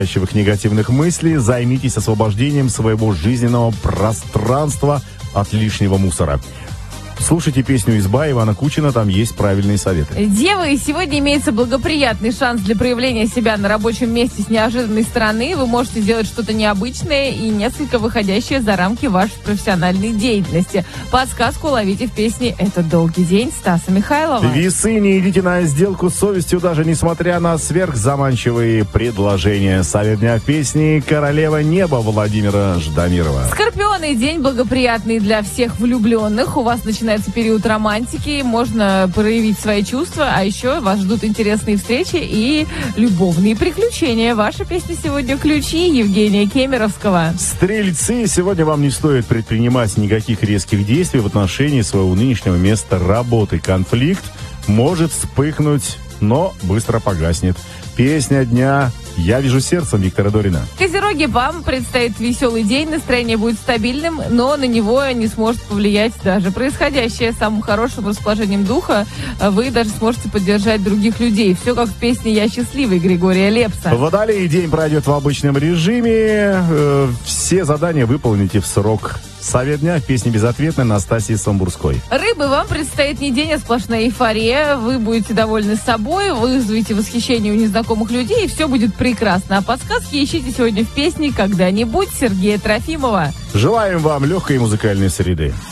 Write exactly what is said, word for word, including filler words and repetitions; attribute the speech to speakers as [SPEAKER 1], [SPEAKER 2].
[SPEAKER 1] негативных мыслей, займитесь освобождением своего жизненного пространства от лишнего мусора. Слушайте песню «Изба» Ивана Кучина, там есть правильные советы.
[SPEAKER 2] Девы, сегодня имеется благоприятный шанс для проявления себя на рабочем месте с неожиданной стороны. Вы можете сделать что-то необычное и несколько выходящее за рамки вашей профессиональной деятельности. Подсказку ловите в песне «Это долгий день» Стаса Михайлова.
[SPEAKER 1] Весы, не идите на сделку с совестью, даже несмотря на сверхзаманчивые предложения. Совет дня в песне «Королева неба» Владимира Ждамирова.
[SPEAKER 2] Скорпионы, день благоприятный для всех влюбленных. У вас начинается период романтики, можно проявить свои чувства, а еще вас ждут интересные встречи и любовные приключения. Ваша песня сегодня «Ключи» Евгения Кемеровского.
[SPEAKER 1] Стрельцы, сегодня вам не стоит предпринимать никаких резких действий в отношении своего нынешнего места работы. Конфликт может вспыхнуть, но быстро погаснет. Песня дня «Я вижу сердцем» Виктора Дорина.
[SPEAKER 2] Козероги, вам предстоит веселый день, настроение будет стабильным, но на него не сможет повлиять даже происходящее. Самым хорошим расположением духа вы даже сможете поддержать других людей. Все как в песне «Я счастливый» Григория Лепса.
[SPEAKER 1] Водолей, день пройдет в обычном режиме. Э, все задания выполните в срок. Совет дня в песне «Безответная» Настасьи Самбурской.
[SPEAKER 2] Рыбы, вам предстоит не день, а сплошная эйфория. Вы будете довольны собой, вызовете восхищение у незнакомых людей, и все будет прекрасно. А подсказки ищите сегодня в песне «Когда-нибудь» Сергея Трофимова.
[SPEAKER 1] Желаем вам легкой музыкальной среды.